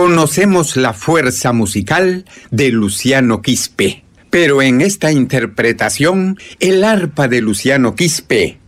Conocemos la fuerza musical de Luciano Quispe, pero en esta interpretación, el arpa de Luciano Quispe